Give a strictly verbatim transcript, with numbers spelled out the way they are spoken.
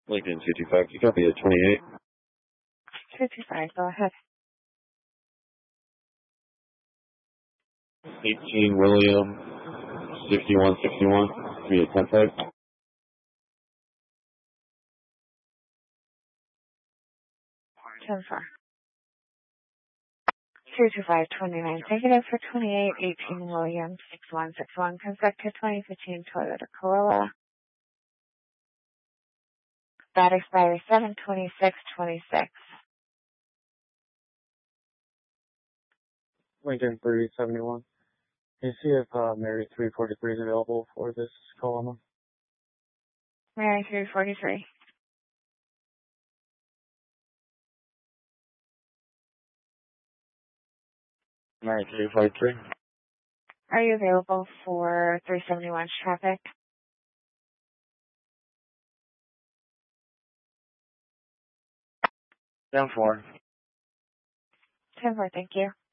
Lincoln two two five, you copy at twenty-eight. two two five, go ahead. eighteen William, sixty-one sixty-one, three eight ten five. ten four. two two five, twenty-nine, negative for twenty-eight, eighteen Williams, six one six one, contact to twenty fifteen Toyota Corolla. That expires seven twenty-six twenty-six. Lincoln three seventy-one. Can you see if uh, Mary three forty-three is available for this Coloma? Mary three forty-three. Mary three forty-three. Are you available for three seventy-one traffic? ten four. ten four, thank you.